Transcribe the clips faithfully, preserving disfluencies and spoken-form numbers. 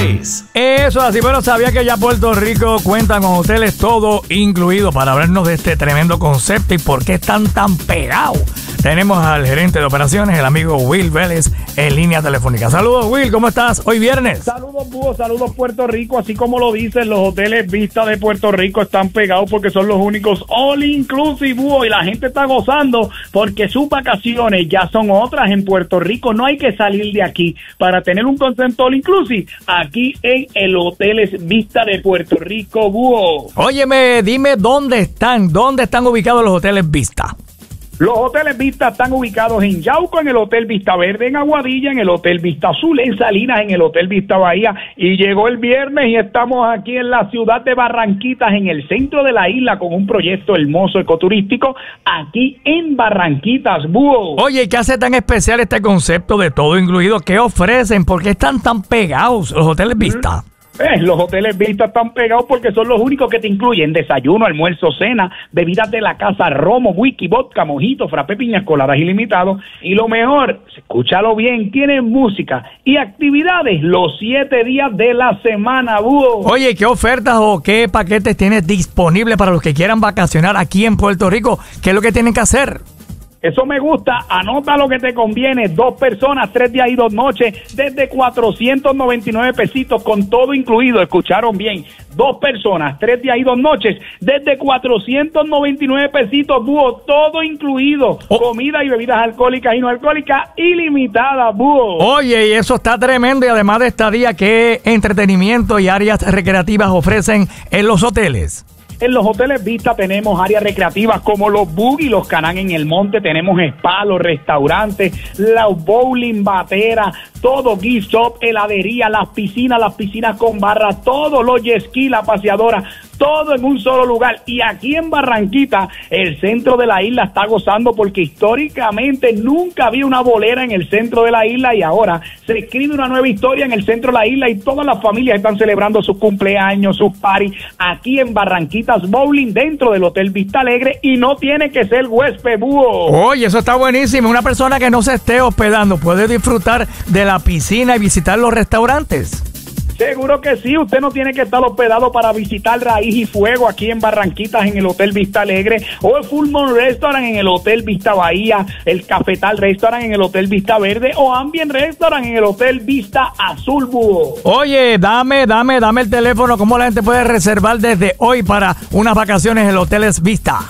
Eso así, pero sabía que ya Puerto Rico cuenta con hoteles todo incluido. Para hablarnos de este tremendo concepto y por qué están tan pegados, tenemos al gerente de operaciones, el amigo Will Vélez, en línea telefónica. Saludos, Will, ¿cómo estás? Hoy viernes. Saludos, Búho, saludos, Puerto Rico. Así como lo dicen, los hoteles Vista de Puerto Rico están pegados porque son los únicos all inclusive, Búho, y la gente está gozando porque sus vacaciones ya son otras en Puerto Rico. No hay que salir de aquí para tener un concepto all inclusive aquí en el Hoteles Vista de Puerto Rico, Búho. Óyeme, dime dónde están, dónde están ubicados los hoteles Vista. Los hoteles Vista están ubicados en Yauco, en el Hotel Vista Verde, en Aguadilla, en el Hotel Vista Azul, en Salinas, en el Hotel Vista Bahía. Y llegó el viernes y estamos aquí en la ciudad de Barranquitas, en el centro de la isla, con un proyecto hermoso ecoturístico aquí en Barranquitas, Búho. Oye, ¿qué hace tan especial este concepto de todo incluido? ¿Qué ofrecen? ¿Por qué están tan pegados los hoteles Vista? Eh, los hoteles Vista están pegados porque son los únicos que te incluyen desayuno, almuerzo, cena, bebidas de la casa, romo, whisky, vodka, mojito, frappé, piñas coladas ilimitados. Y lo mejor, escúchalo bien, tienen música y actividades los siete días de la semana, Búho. Oye, ¿qué ofertas o qué paquetes tienes disponibles para los que quieran vacacionar aquí en Puerto Rico? ¿Qué es lo que tienen que hacer? Eso me gusta, anota lo que te conviene, dos personas, tres días y dos noches, desde cuatrocientos noventa y nueve pesitos con todo incluido, escucharon bien, dos personas, tres días y dos noches, desde cuatrocientos noventa y nueve pesitos, Búho, todo incluido, oh. Comida y bebidas alcohólicas y no alcohólicas ilimitadas, Búho. Oye, y eso está tremendo, y además de estadía, ¿qué entretenimiento y áreas recreativas ofrecen en los hoteles? En los hoteles Vista tenemos áreas recreativas como los buggy, los canán en el monte, tenemos spa, los restaurantes, los bowling, batera, todo, gift shop, heladería, las piscinas, las piscinas con barra, todos los jet ski, la paseadora, todo en un solo lugar. Y aquí en Barranquita, el centro de la isla está gozando porque históricamente nunca había una bolera en el centro de la isla y ahora se escribe una nueva historia en el centro de la isla y todas las familias están celebrando sus cumpleaños, sus parties aquí en Barranquitas Bowling dentro del Hotel Vista Alegre y no tiene que ser huésped, Búho. Oye, eso está buenísimo. Una persona que no se esté hospedando puede disfrutar de la piscina y visitar los restaurantes. Seguro que sí, usted no tiene que estar hospedado para visitar Raíz y Fuego aquí en Barranquitas en el Hotel Vista Alegre o el Full Moon Restaurant en el Hotel Vista Bahía, el Cafetal Restaurant en el Hotel Vista Verde o Ambient Restaurant en el Hotel Vista Azul, Búho. Oye, dame, dame, dame el teléfono, ¿cómo la gente puede reservar desde hoy para unas vacaciones en el Hoteles Vista?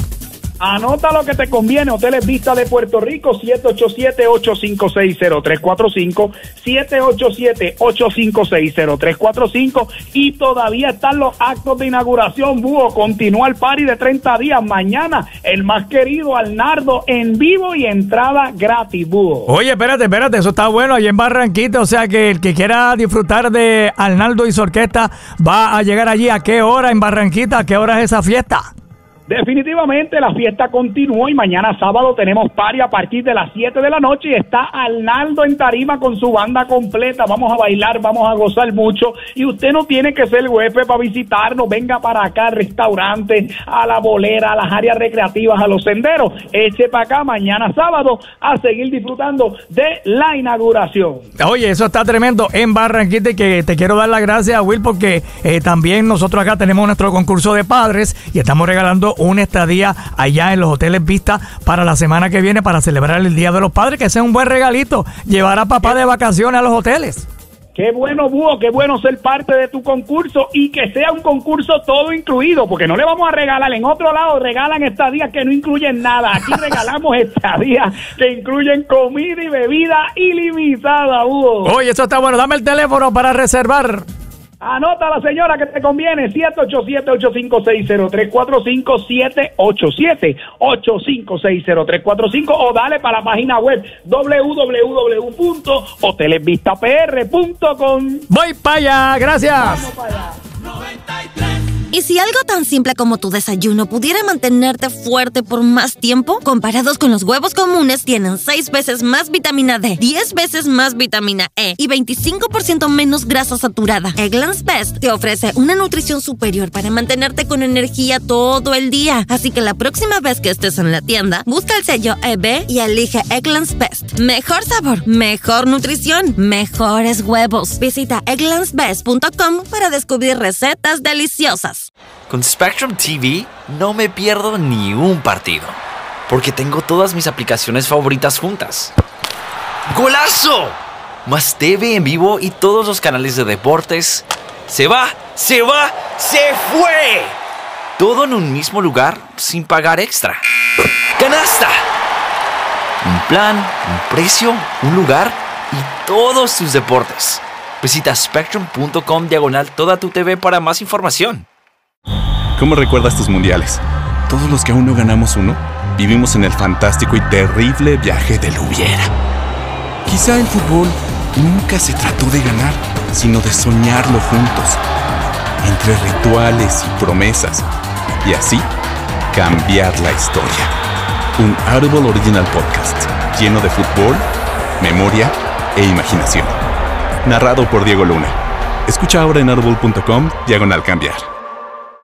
Anota lo que te conviene, Hoteles Vista de Puerto Rico, siete ocho siete, ocho cinco seis, cero tres cuatro cinco, siete ocho siete, ocho cinco seis, cero tres cuatro cinco, y todavía están los actos de inauguración, Búho, continúa el party de treinta días, mañana el más querido Arnaldo en vivo y entrada gratis, Búho. Oye, espérate, espérate, eso está bueno, ahí en Barranquita, o sea que el que quiera disfrutar de Arnaldo y su orquesta va a llegar allí. ¿A qué hora en Barranquita? ¿A qué hora es esa fiesta? Definitivamente la fiesta continúa y mañana sábado tenemos party a partir de las siete de la noche y está Arnaldo en tarima con su banda completa. Vamos a bailar, vamos a gozar mucho y usted no tiene que ser huésped para visitarnos. Venga para acá al restaurante, a la bolera, a las áreas recreativas, a los senderos. Eche para acá mañana sábado a seguir disfrutando de la inauguración. Oye, eso está tremendo en Barranquita y que te quiero dar las gracias, Will, porque eh, también nosotros acá tenemos nuestro concurso de padres y estamos regalando una estadía allá en los hoteles Vista para la semana que viene para celebrar el Día de los Padres, que sea un buen regalito, llevar a papá de vacaciones a los hoteles. Qué bueno, Búho, qué bueno ser parte de tu concurso y que sea un concurso todo incluido, porque no le vamos a regalar. En otro lado regalan estadías que no incluyen nada. Aquí regalamos estadías que incluyen comida y bebida ilimitada, Búho. Oye, eso está bueno. Dame el teléfono para reservar. Anota la señora que te conviene, siete ocho siete, ocho cinco seis, cero tres cuatro cinco, siete ocho siete, ocho cinco seis, cero tres cuatro cinco o dale para la página web doble u doble u doble u punto hoteles vista p r punto com. Voy para allá, gracias. Vamos para allá. noventa y tres ¿Y si algo tan simple como tu desayuno pudiera mantenerte fuerte por más tiempo? Comparados con los huevos comunes, tienen seis veces más vitamina D, diez veces más vitamina E y veinticinco por ciento menos grasa saturada. Eggland's Best te ofrece una nutrición superior para mantenerte con energía todo el día. Así que la próxima vez que estés en la tienda, busca el sello E B y elige Eggland's Best. Mejor sabor, mejor nutrición, mejores huevos. Visita egglands best punto com para descubrir recetas deliciosas. Con Spectrum T V no me pierdo ni un partido, porque tengo todas mis aplicaciones favoritas juntas. ¡Golazo! Más T V en vivo y todos los canales de deportes. ¡Se va! ¡Se va! ¡Se fue! Todo en un mismo lugar sin pagar extra. ¡Canasta! Un plan, un precio, un lugar y todos tus deportes. Visita spectrum punto com diagonal toda tu T V para más información. ¿Cómo recuerdas tus mundiales? Todos los que aún no ganamos uno, vivimos en el fantástico y terrible viaje del hubiera. Quizá el fútbol nunca se trató de ganar, sino de soñarlo juntos, entre rituales y promesas, y así cambiar la historia. Un Audible Original Podcast lleno de fútbol, memoria e imaginación. Narrado por Diego Luna. Escucha ahora en audible punto com diagonal cambiar.